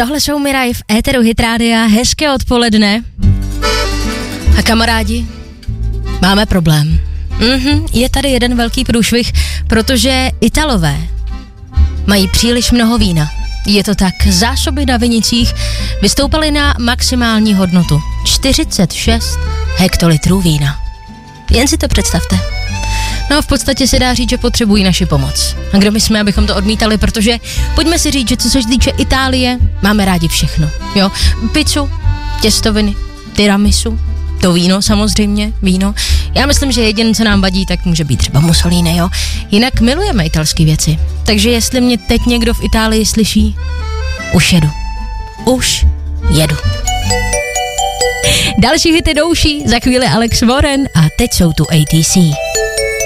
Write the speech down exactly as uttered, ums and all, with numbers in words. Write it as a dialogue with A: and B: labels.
A: Tohle jsou Miraj v éteru Hit Rádia, hezké odpoledne. A kamarádi, máme problém. Mhm, je tady jeden velký průšvih, protože Italové mají příliš mnoho vína. Je to tak, zásoby na vinicích vystoupaly na maximální hodnotu čtyřicet šest hektolitrů vína. Jen si to představte. No v podstatě se dá říct, že potřebují naši pomoc. A kdo my jsme, abychom to odmítali, protože pojďme si říct, že co se týče Itálie, máme rádi všechno. Jo, pizzu, těstoviny, tiramisu, to víno samozřejmě, víno. Já myslím, že jediné, co nám vadí, tak může být třeba Mussolini, jo. Jinak milujeme italské věci. Takže jestli mě teď někdo v Itálii slyší, už jedu. Už jedu. Další hity douší, za chvíli Alex Warren a teď jsou tu A T C.